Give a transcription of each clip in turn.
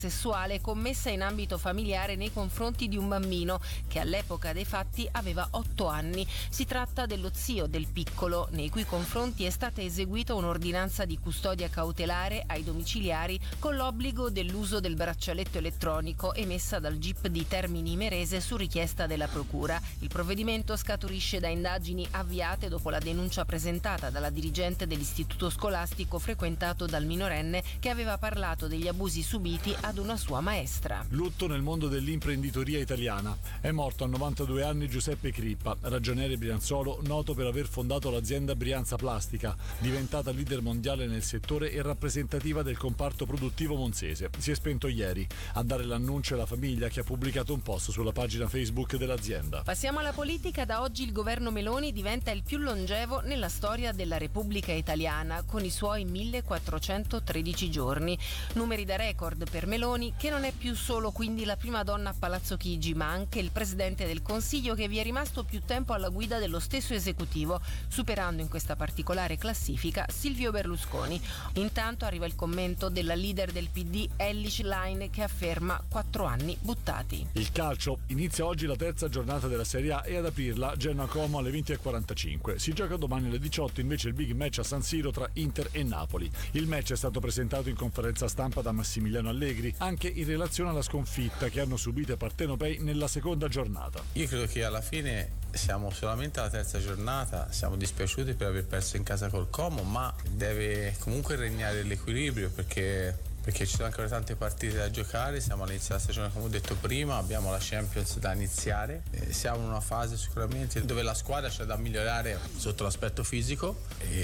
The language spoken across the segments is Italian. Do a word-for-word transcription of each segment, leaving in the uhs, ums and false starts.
sessuale commessa in ambito familiare nei confronti di un bambino che all'epoca dei fatti aveva otto anni. Si tratta dello zio del piccolo, nei cui confronti è stata eseguita un'ordinanza di custodia cautelare ai domiciliari con l'obbligo dell'uso del braccialetto elettronico emessa dal G I P di Termini Imerese su richiesta della procura. Il provvedimento scaturisce da indagini avviate dopo la denuncia presentata dalla dirigente dell'istituto scolastico frequentato dal minorenne che aveva parlato degli abusi subiti ad una sua maestra. Lutto nel mondo dell'imprenditoria italiana. È morto a novantadue anni Giuseppe Crippa, ragioniere brianzolo noto per aver fondato l'azienda Brianza Plastica, diventata leader mondiale nel settore e rappresentativa del comparto produttivo monzese. Si è spento ieri. A dare l'annuncio è la famiglia, che ha pubblicato un post sulla pagina Facebook dell'azienda. Passiamo alla politica. Da oggi il governo Meloni diventa il più longevo nella storia della Repubblica Italiana, con i suoi millequattrocentotredici giorni. Numeri da record per Meloni, che non è più solo quindi la prima donna a Palazzo Chigi, ma anche il presidente del Consiglio che vi è rimasto più tempo alla guida dello stesso esecutivo, superando in questa particolare classifica Silvio Berlusconi. Intanto arriva il commento della leader del P D Elly Schlein, che afferma quattro anni buttati. Il calcio. Inizia oggi la terza giornata della Serie A e ad aprirla Genoa-Como alle venti e quarantacinque. Si gioca domani alle diciotto invece il big match a San Siro tra Inter e Napoli. Il match è stato presentato in conferenza stampa da Massimiliano Allegri, anche in relazione alla sconfitta che hanno subito i partenopei nella seconda giornata. Io credo che alla fine siamo solamente alla terza giornata, siamo dispiaciuti per aver perso in casa col Como, ma deve comunque regnare l'equilibrio perché perché ci sono ancora tante partite da giocare, siamo all'inizio della stagione come ho detto prima, abbiamo la Champions da iniziare, eh, siamo in una fase sicuramente dove la squadra c'è da migliorare sotto l'aspetto fisico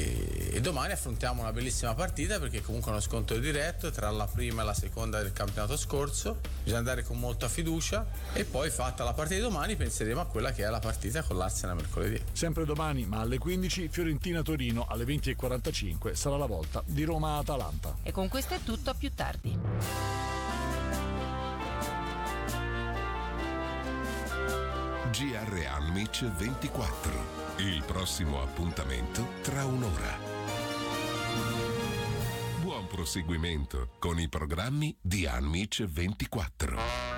e, e domani affrontiamo una bellissima partita perché comunque è uno scontro diretto tra la prima e la seconda del campionato scorso, bisogna andare con molta fiducia e poi fatta la partita di domani penseremo a quella che è la partita con l'Arsenal mercoledì. Sempre domani, ma alle quindici, Fiorentina-Torino, alle venti e quarantacinque sarà la volta di Roma-Atalanta. E con questo è tutto, a più tardi. G R Anmic ventiquattro. Il prossimo appuntamento tra un'ora. Buon proseguimento con i programmi di Anmic ventiquattro.